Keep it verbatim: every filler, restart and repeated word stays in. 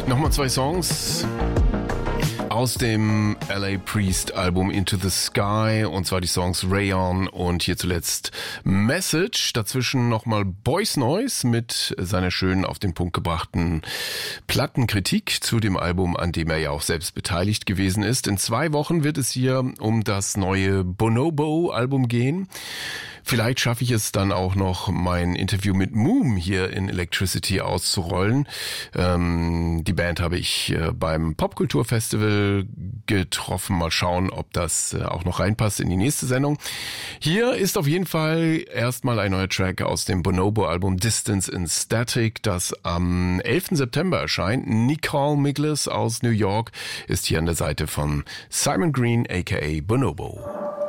Nochmal zwei Songs aus dem L A Priest Album Into the Sky, und zwar die Songs Rayon und hier zuletzt Message. Dazwischen nochmal Boys Noise mit seiner schönen auf den Punkt gebrachten Plattenkritik zu dem Album, an dem er ja auch selbst beteiligt gewesen ist. In zwei Wochen wird es hier um das neue Bonobo Album gehen. Vielleicht schaffe ich es dann auch noch, mein Interview mit Moom hier in Electricity auszurollen. Ähm, die Band habe ich äh, beim Popkulturfestival getroffen. Mal schauen, ob das äh, auch noch reinpasst in die nächste Sendung. Hier ist auf jeden Fall erstmal ein neuer Track aus dem Bonobo-Album Distance in Static, das am elften September erscheint. Nicole Miglis aus New York ist hier an der Seite von Simon Green aka Bonobo.